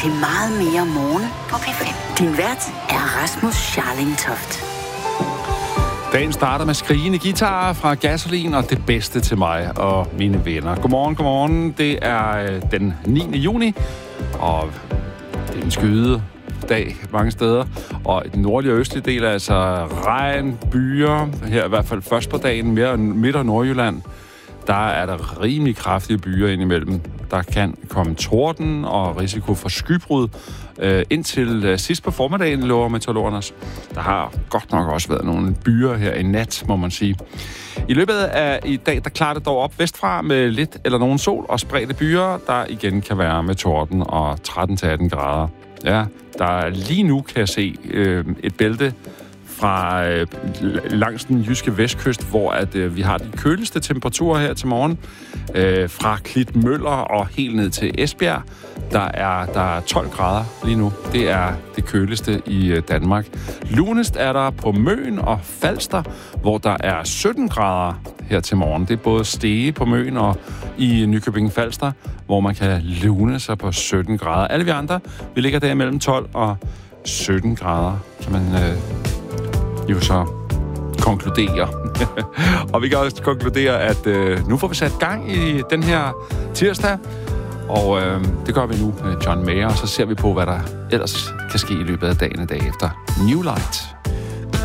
til meget mere morgen på P5. Din vært er Rasmus Scharling Toft. Dagen starter med skrigende guitarer fra Gasolin og det bedste til mig og mine venner. Godmorgen. Det er den 9. juni, og det er en skyde dag mange steder. Og i den nordlige og østlige del er altså regn, byer. Her i hvert fald først på dagen, mere midt- og Nordjylland. Der er der rimelig kraftige byer indimellem. Der kan komme torden og risiko for skybrud. Indtil sidst på formiddagen, lover meteorologerne. Der har godt nok også været nogle byer her i nat, må man sige. I løbet af i dag, der klarer det dog op vestfra med lidt eller nogen sol og spredte byer, der igen kan være med torden og 13-18 grader. Ja, der er lige nu, kan jeg se, et bælte fra langs den jyske vestkyst, hvor vi har de køligste temperaturer her til morgen. Fra Klitmøller og helt ned til Esbjerg, der er 12 grader lige nu. Det er det køligste i Danmark. Lunest er der på Møn og Falster, hvor der er 17 grader her til morgen. Det er både Stege på Møn og i Nykøbing Falster, hvor man kan lune sig på 17 grader. Alle vi andre, vi ligger der mellem 12 og 17 grader, kan man jo så konkludere. Og vi kan også konkludere, at nu får vi sat gang i den her tirsdag, og det gør vi nu med John Mayer, og så ser vi på, hvad der ellers kan ske i løbet af dagen i dag efter New Light.